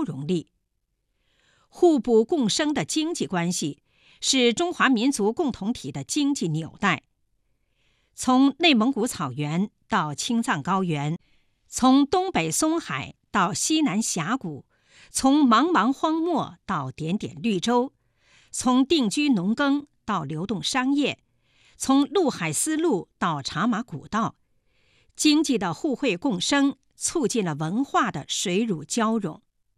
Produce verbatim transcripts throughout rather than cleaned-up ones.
融力。互补共生的经济关系是中华民族共同体的经济纽带。从内蒙古草原到青藏高原，从东北松海到西南峡谷，从茫茫荒漠到点点绿洲，从定居农耕到流动商业，从陆海丝路到茶马古道，经济的互惠共生促进了文化的水乳交融。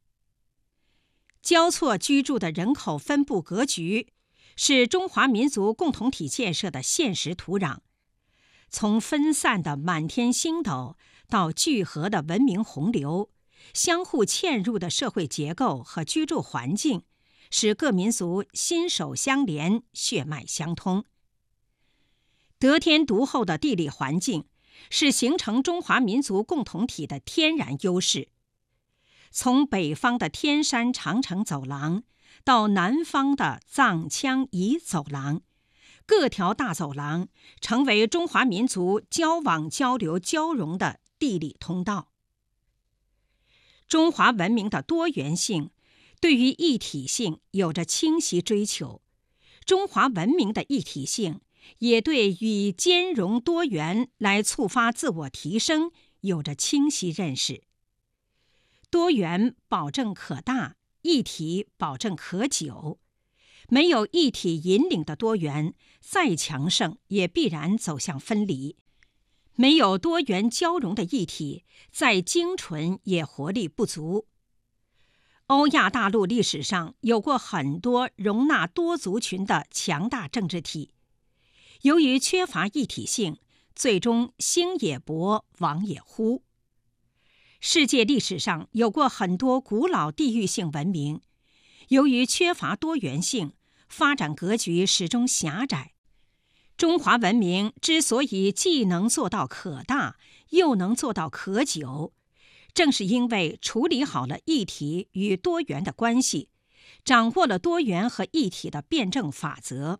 交错居住的人口分布格局是中华民族共同体建设的现实土壤。从分散的满天星斗到聚合的文明洪流，相互嵌入的社会结构和居住环境，使各民族心手相连，血脉相通。得天独厚的地理环境是形成中华民族共同体的天然优势。从北方的天山长城走廊到南方的藏羌彝走廊，各条大走廊成为中华民族交往交流交融的地理通道。中华文明的多元性对于一体性有着清晰追求，中华文明的一体性也对以兼容多元来触发自我提升有着清晰认识。多元保证可大，一体保证可久。没有一体引领的多元，再强盛也必然走向分离；没有多元交融的一体，再精纯也活力不足。欧亚大陆历史上有过很多容纳多族群的强大政治体，由于缺乏一体性，最终兴也勃，亡也忽。世界历史上有过很多古老地域性文明，由于缺乏多元性，发展格局始终狭窄。中华文明之所以既能做到可大，又能做到可久，正是因为处理好了一体与多元的关系，掌握了多元和一体的辩证法则。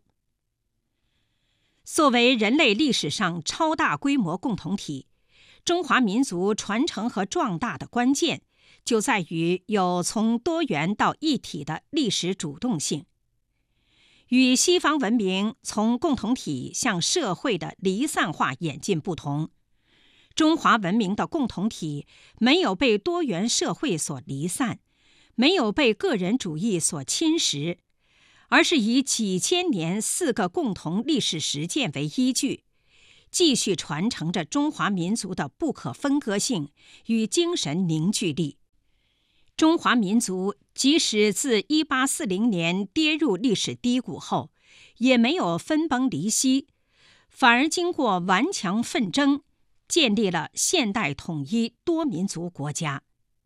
作为人类历史上超大规模共同体，中华民族传承和壮大的关键就在于有从多元到一体的历史主动性。与西方文明从共同体向社会的离散化演进不同，中华文明的共同体没有被多元社会所离散，没有被个人主义所侵蚀，而是以几千年四个共同历史实践为依据，继续传承着中华民族的不可分割性与精神凝聚力。中华民族即使自一八四零年跌入历史低谷后，也没有分崩离析，反而经过顽强奋争，建立了现代统一多民族国家。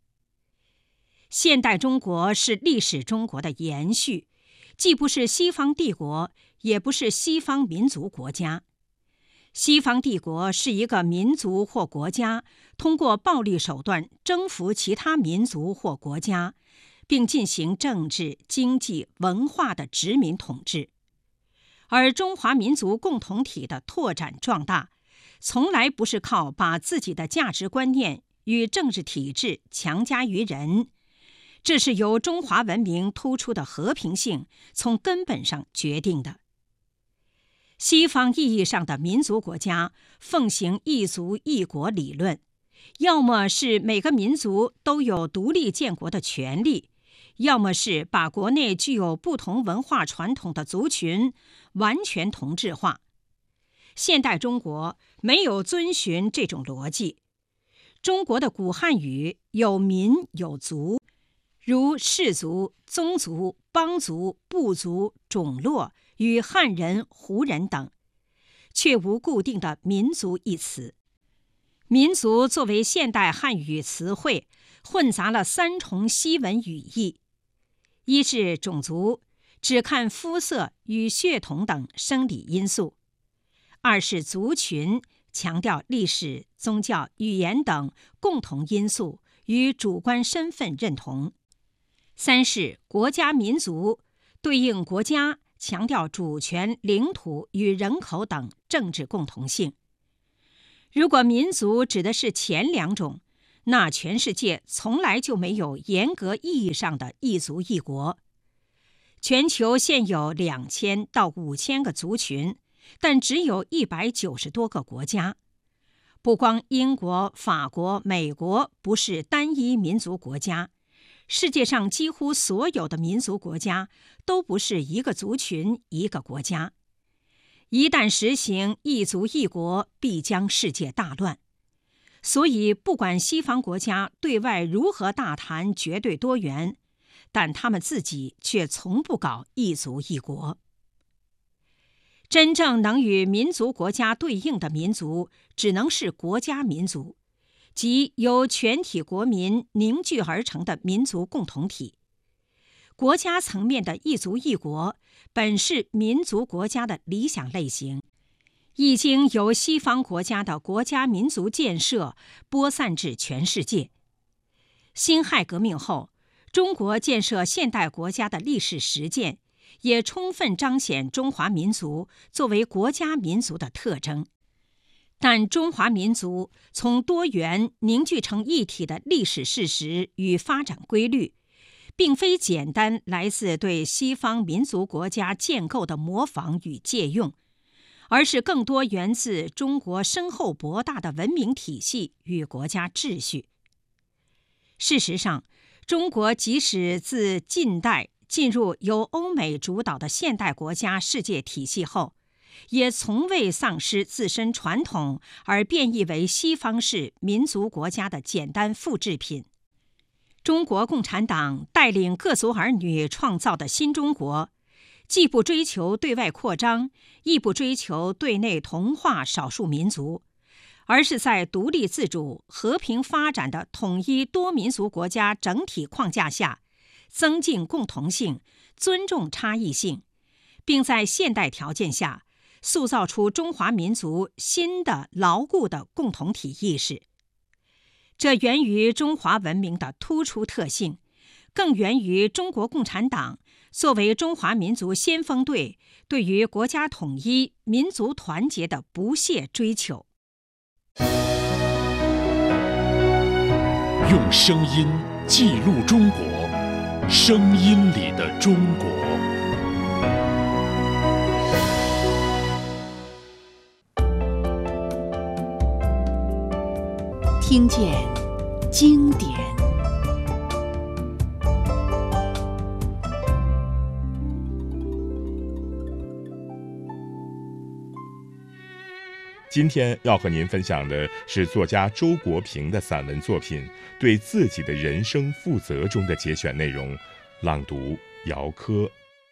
现代中国是历史中国的延续，既不是西方帝国，也不是西方民族国家。西方帝国是一个民族或国家通过暴力手段征服其他民族或国家，并进行政治、经济、文化的殖民统治。而中华民族共同体的拓展壮大，从来不是靠把自己的价值观念与政治体制强加于人，这是由中华文明突出的和平性从根本上决定的。西方意义上的民族国家奉行一族一国理论，要么是每个民族都有独立建国的权利，要么是把国内具有不同文化传统的族群完全同质化。现代中国没有遵循这种逻辑。中国的古汉语有民有族，如氏族、宗族、邦族、部族、种落与汉人、胡人等，却无固定的民族一词。民族作为现代汉语词汇，混杂了三重西文语义：一是种族，只看肤色与血统等生理因素；二是族群，强调历史、宗教、语言等共同因素与主观身份认同；三是国家民族，对应国家，强调主权、领土与人口等政治共同性。如果民族指的是前两种， 那全世界从来就没有严格意义上的一族一国。全球现有两千到五千个族群，但只有一百九十多个国家。不光英国、法国、美国不是单一民族国家，世界上几乎所有的民族国家都不是一个族群一个国家。一旦实行一族一国，必将世界大乱。所以，不管西方国家对外如何大谈绝对多元，但他们自己却从不搞一族一国。真正能与民族国家对应的民族，只能是国家民族，即由全体国民凝聚而成的民族共同体。国家层面的一族一国，本是民族国家的理想类型，已经由西方国家的国家民族建设播散至全世界。辛亥革命后，中国建设现代国家的历史实践，也充分彰显中华民族作为国家民族的特征。但中华民族从多元凝聚成一体的历史事实与发展规律，并非简单来自对西方民族国家建构的模仿与借用，而是更多源自中国深厚博大的文明体系与国家秩序。事实上，中国即使自近代进入由欧美主导的现代国家世界体系后，也从未丧失自身传统而变异为西方式民族国家的简单复制品。中国共产党带领各族儿女创造的新中国，既不追求对外扩张，亦不追求对内同化少数民族，而是在独立自主、和平发展的统一多民族国家整体框架下，增进共同性，尊重差异性，并在现代条件下塑造出中华民族新的牢固的共同体意识。这源于中华文明的突出特性，更源于中国共产党作为中华民族先锋队对于国家统一、民族团结的不懈追求。 用声音记录中国，声音里的中国。 听见经典。 今天要和您分享的是作家周国平的散文作品《对自己的人生负责》中的节选内容，朗读姚科。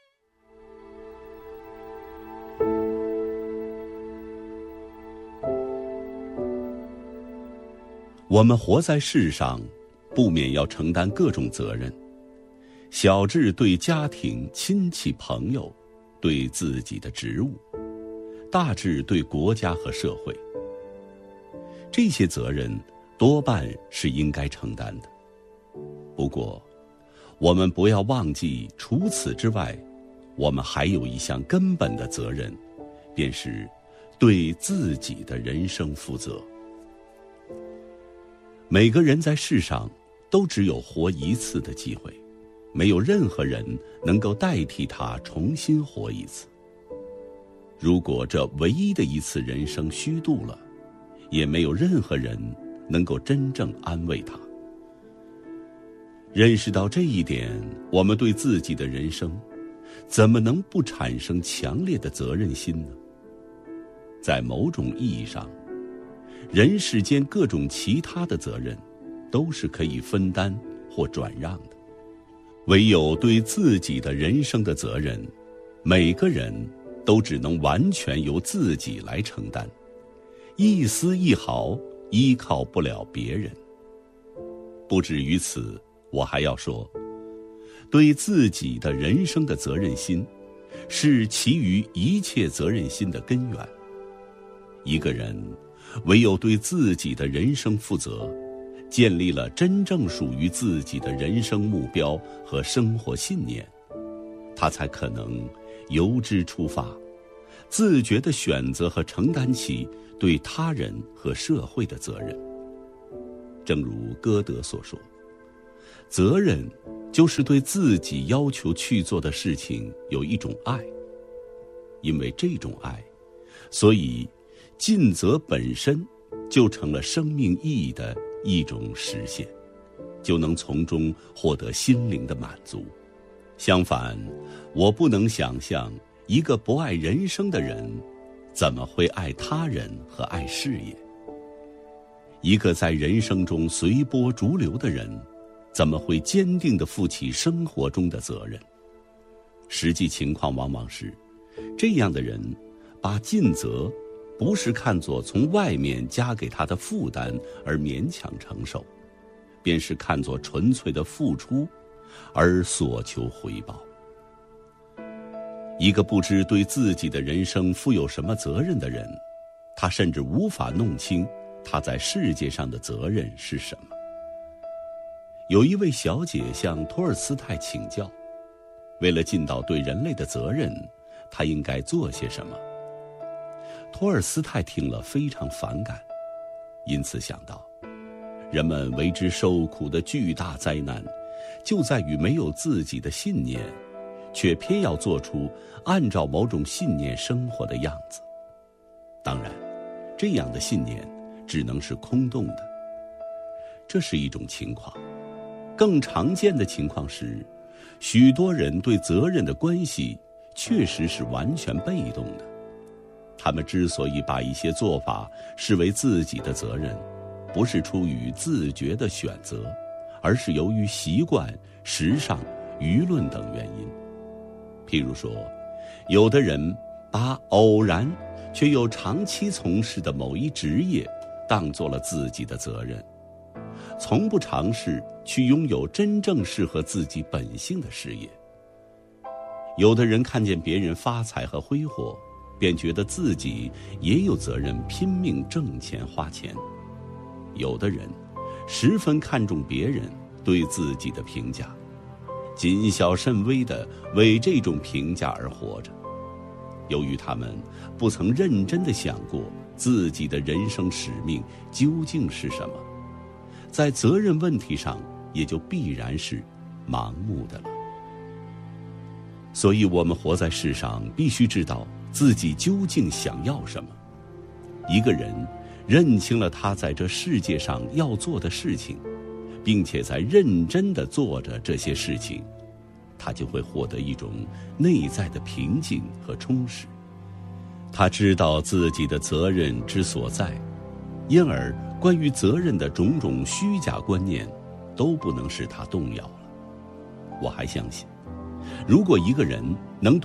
我们活在世上，不免要承担各种责任，小至对家庭、亲戚、朋友，对自己的职务，大至对国家和社会。这些责任多半是应该承担的。不过，我们不要忘记，除此之外，我们还有一项根本的责任，便是对自己的人生负责。每个人在世上都只有活一次的机会，没有任何人能够代替他重新活一次。如果这唯一的一次人生虚度了，也没有任何人能够真正安慰他。认识到这一点，我们对自己的人生怎么能不产生强烈的责任心呢？在某种意义上，人世间各种其他的责任都是可以分担或转让的，唯有对自己的人生的责任，每个人都只能完全由自己来承担，一丝一毫依靠不了别人。不止于此，我还要说，对自己的人生的责任心，是其余一切责任心的根源。一个人唯有对自己的人生负责，建立了真正属于自己的人生目标和生活信念，他才可能由之出发，自觉地选择和承担起对他人和社会的责任。 正如歌德所说，责任就是对自己要求去做的事情有一种爱。因为这种爱，所以尽责本身就成了生命意义的一种实现，就能从中获得心灵的满足。相反，我不能想象一个不爱人生的人怎么会爱他人和爱事业。一个在人生中随波逐流的人，怎么会坚定地负起生活中的责任？实际情况往往是，这样的人把尽责不是看作从外面加给他的负担而勉强承受，便是看作纯粹的付出而所求回报。一个不知对自己的人生负有什么责任的人，他甚至无法弄清他在世界上的责任是什么。有一位小姐向托尔斯泰请教，为了尽到对人类的责任，他应该做些什么？托尔斯泰听了非常反感，因此想到，人们为之受苦的巨大灾难，就在于没有自己的信念，却偏要做出按照某种信念生活的样子。当然，这样的信念只能是空洞的。这是一种情况。更常见的情况是，许多人对责任的关系确实是完全被动的。他们之所以把一些做法视为自己的责任，不是出于自觉的选择，而是由于习惯、时尚、舆论等原因。譬如说，有的人把偶然却又长期从事的某一职业当作了自己的责任，从不尝试去拥有真正适合自己本性的事业。有的人看见别人发财和挥霍，便觉得自己也有责任拼命挣钱花钱。有的人十分看重别人对自己的评价，谨小慎微地为这种评价而活着。由于他们不曾认真地想过自己的人生使命究竟是什么，在责任问题上也就必然是盲目的了。所以我们活在世上，必须知道自己究竟想要什么。一个人认清了他在这世界上要做的事情，并且在认真地做着这些事情，他就会获得一种内在的平静和充实。他知道自己的责任之所在，因而关于责任的种种虚假观念都不能使他动摇了。我还相信，如果一个人能